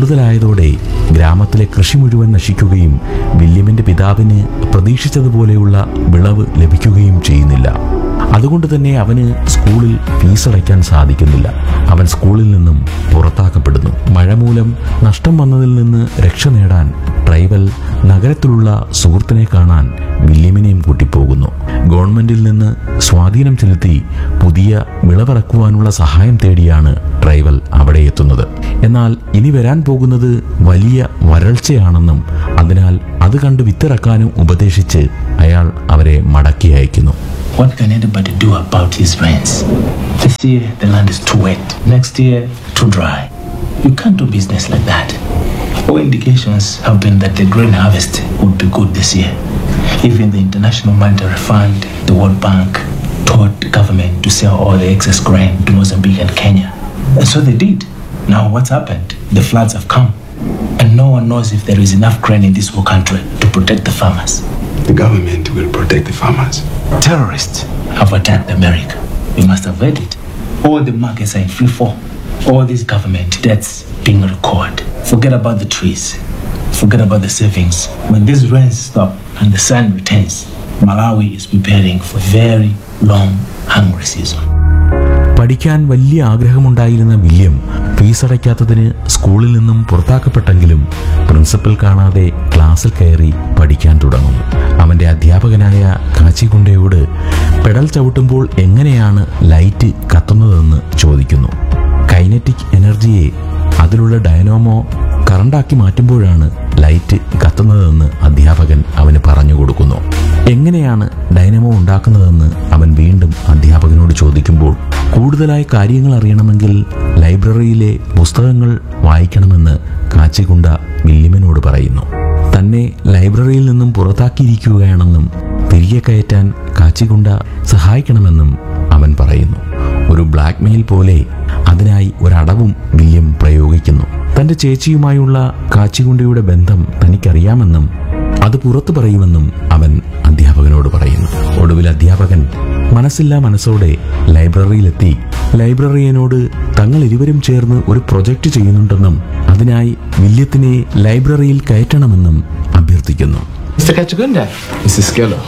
കൂടുതലായതോടെ ഗ്രാമത്തിലെ കൃഷി മുഴുവൻ നശിക്കുകയും വില്യമിന്റെ പിതാവിന് പ്രതീക്ഷിച്ചതുപോലെയുള്ള വിളവ് ലഭിക്കുകയും ചെയ്യുന്നില്ല. അതുകൊണ്ട് തന്നെ അവന് സ്കൂളിൽ ഫീസ് അടയ്ക്കാൻ സാധിക്കുന്നില്ല. അവൻ സ്കൂളിൽ നിന്നും പുറത്താക്കപ്പെടുന്നു. മഴ മൂലം നഷ്ടം വന്നതിൽ നിന്ന് രക്ഷ നേടാൻ ട്രൈവൽ നഗരത്തിലുള്ള സുഹൃത്തിനെ കാണാൻ വില്യമിനെയും കൂട്ടിപ്പോകുന്നു. ഗവൺമെന്റിൽ നിന്ന് സ്വാധീനം ചെലുത്തി പുതിയ വിളവിറക്കുവാനുള്ള സഹായം തേടിയാണ് ട്രൈവൽ അവിടെ എത്തുന്നത്. എന്നാൽ ഇനി വരാൻ പോകുന്നത് വലിയ വരൾച്ചയാണെന്നും അതിനാൽ അത് കണ്ട് വിത്തിറക്കാനും ഉപദേശിച്ച് അയാൾ അവരെ മടക്കി അയക്കുന്നു. What can anybody do about these rains? This year the land is too wet. Next year too dry. You can't do business like that. All indications have been that the grain harvest would be good this year. Even the International Monetary Fund, the World Bank, told the government to sell all the excess grain to Mozambique and Kenya. And so they did. Now what's happened? The floods have come. And no one knows if there is enough grain in this whole country to protect the farmers. The government will protect the farmers. Terrorists have attacked America. We must avert it. All the markets are in free fall. All these government debts being recorded. Forget about the trees. Forget about the savings. When these rains stop and the sun returns, Malawi is preparing for very long hungry season. പഠിക്കാൻ വലിയ ആഗ്രഹമുണ്ടായിരുന്ന William ഫീസടയ്ക്കാത്തതിന് സ്കൂളിൽ നിന്നും പുറത്താക്കപ്പെട്ടെങ്കിലും principal കാണാതെ ക്ലാസ്സിൽ കയറി പഠിക്കാൻ തുടങ്ങുന്നു. അവന്റെ അധ്യാപകനായ കാച്ചിഗുണ്ടയോട് പെഡൽ ചവിട്ടുമ്പോൾ എങ്ങനെയാണ് ലൈറ്റ് കത്തുന്നതെന്ന് ചോദിക്കുന്നു. കൈനറ്റിക് എനർജിയെ അതിലുള്ള ഡയനാമോ കറണ്ടാക്കി മാറ്റുമ്പോഴാണ് ലൈറ്റ് കത്തുന്നതെന്ന് അധ്യാപകൻ അവന് പറഞ്ഞു കൊടുക്കുന്നു. എങ്ങനെയാണ് ഡൈനമോ ഉണ്ടാക്കുന്നതെന്ന് അവൻ വീണ്ടും അധ്യാപകനോട് ചോദിക്കുമ്പോൾ കൂടുതലായി കാര്യങ്ങൾ അറിയണമെങ്കിൽ ലൈബ്രറിയിലെ പുസ്തകങ്ങൾ വായിക്കണമെന്ന് കാച്ചിഗുണ്ട വില്യമിനോട് പറയുന്നു. തന്നെ ലൈബ്രറിയിൽ നിന്നും പുറത്താക്കിയിരിക്കുകയാണെന്നും തിരികെ കയറ്റാൻ കാച്ചിഗുണ്ട സഹായിക്കണമെന്നും അവൻ പറയുന്നു. ഒരു ബ്ലാക്ക് മെയിൽ പോലെ അതിനായി ഒരടവും വില്യം പ്രയോഗിക്കുന്നു. തന്റെ ചേച്ചിയുമായുള്ള കാച്ചിഗുണ്ടയുടെ ബന്ധം തനിക്കറിയാമെന്നും അത് പുറത്തു പറയുമെന്നും അവൻ അധ്യാപകനോട് പറയുന്നു. ഒടുവിൽ അധ്യാപകൻ മനസ്സില്ലാ മനസ്സോടെ ലൈബ്രറിയിലെത്തി ലൈബ്രറിയനോട് തങ്ങൾ ഇരുവരും ചേർന്ന് ഒരു പ്രൊജക്റ്റ് ചെയ്യുന്നുണ്ടെന്നും അതിനായി വില്യത്തിനെ ലൈബ്രറിയിൽ കയറ്റണമെന്നും അഭ്യർത്ഥിക്കുന്നു. Mr. Kachigunda. Mrs. Keller.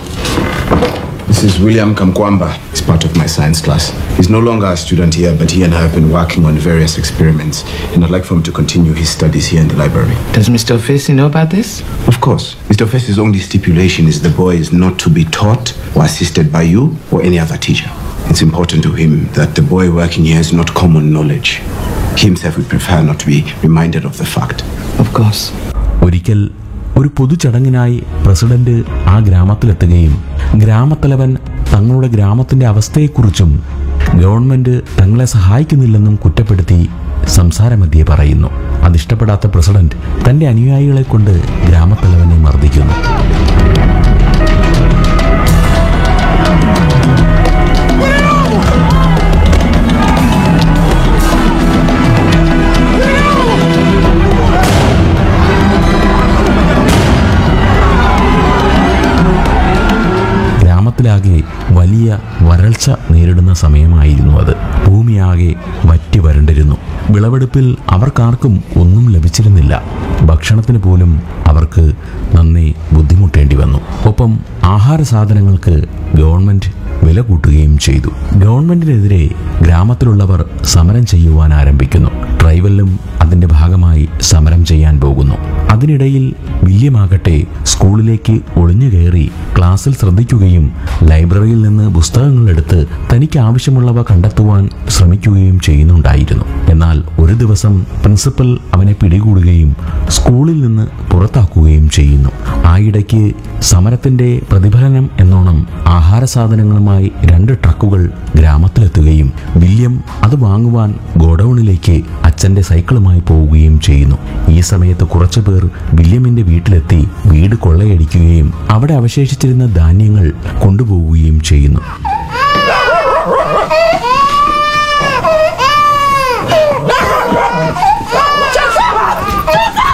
This is William Kamkwamba. He's part of my science class. He's no longer a student here, but he and I have been working on various experiments, and I'd like for him to continue his studies here in the library. Does Mr. Ofesi know about this? Of course. Mr. Ofesi's only stipulation is the boy is not to be taught or assisted by you or any other teacher. It's important to him that the boy working here is not common knowledge. He himself would prefer not to be reminded of the fact. Of course. ഒരിക്കൽ ഒരു പൊതുചടങ്ങിനായി president ആ ഗ്രാമത്തിലെത്തുകയും ഗ്രാമത്തലവൻ തങ്ങളുടെ ഗ്രാമത്തിന്റെ അവസ്ഥയെക്കുറിച്ചും government തങ്ങളെ സഹായിക്കുന്നില്ലെന്നും കുറ്റപ്പെടുത്തി സംസാരമധ്യേ പറയുന്നു. അതിഷ്ടപ്പെടാത്ത president തന്റെ അനുയായികളെ കൊണ്ട് ഗ്രാമത്തലവനെ മർദ്ദിക്കുന്നു. ഗ്രാമത്തിലാകെ വലിയ വരൾച്ച നേരിടുന്ന സമയമായിരുന്നു അത്. ഭൂമിയാകെ വറ്റി വരണ്ടിരുന്നു. വിളവെടുപ്പിൽ അവർക്കാർക്കും ഒന്നും ലഭിച്ചിരുന്നില്ല. ഭക്ഷണത്തിന് പോലും അവർക്ക് നന്നേ ബുദ്ധിമുട്ടേണ്ടി വന്നു. ഒപ്പം ആഹാര സാധനങ്ങൾക്ക് ഗവൺമെന്റ് വില കൂട്ടുകയും ചെയ്തു. ഗവൺമെന്റിനെതിരെ ഗ്രാമത്തിലുള്ളവർ സമരം ചെയ്യുവാൻ ആരംഭിക്കുന്നു. ട്രൈവലും അതിന്റെ ഭാഗമായി സമരം ചെയ്യാൻ പോകുന്നു. അതിനിടയിൽ വില്യമാകട്ടെ സ്കൂളിലേക്ക് ഒളിഞ്ഞു കയറി ക്ലാസ്സിൽ ശ്രദ്ധിക്കുകയും ലൈബ്രറിയിൽ നിന്ന് പുസ്തകങ്ങൾ എടുത്ത് തനിക്ക് ആവശ്യമുള്ളവ കണ്ടെത്തുവാൻ ശ്രമിക്കുകയും ചെയ്യുന്നുണ്ടായിരുന്നു. എന്നാൽ ഒരു ദിവസം പ്രിൻസിപ്പൽ അവനെ പിടികൂടുകയും സ്കൂളിൽ നിന്ന് പുറത്താക്കുകയും ചെയ്യുന്നു. ആയിടയ്ക്ക് സമരത്തിന്റെ പ്രതിഫലനം എന്നോണം ആഹാര സാധനങ്ങളുമായി 2 ട്രക്കുകൾ ഗ്രാമത്തിലെത്തുകയും വില്യം അത് വാങ്ങുവാൻ ഗോഡൌണിലേക്ക് അച്ഛന്റെ സൈക്കിളുമായി പോവുകയും ചെയ്യുന്നു. ഈ സമയത്ത് കുറച്ചുപേർ വില്യമിന്റെ വീട്ടിലെത്തി വീട് കൊള്ളയടിക്കുകയും അവിടെ അവശേഷിച്ചിരുന്ന ധാന്യങ്ങൾ കൊണ്ടുപോവുകയും ചെയ്യുന്നു.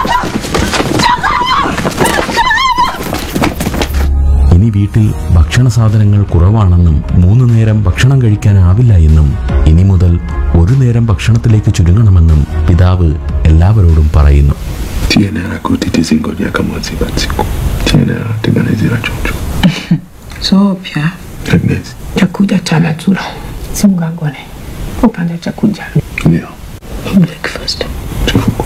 ഇനി വീട്ടിൽ ഭക്ഷണ സാധനങ്ങൾ കുറവാണെന്നും 3 നേരം ഭക്ഷണം കഴിക്കാനാവില്ല എന്നും ഇനി മുതൽ 1 നേരം ഭക്ഷണത്തിലേക്ക് ചുരുങ്ങണമെന്നും പിതാവ് എല്ലാവരോടും പറയുന്നു. So pia chakuja chala zura simugangone upande chakuja Ndio. breakfast Chifuko.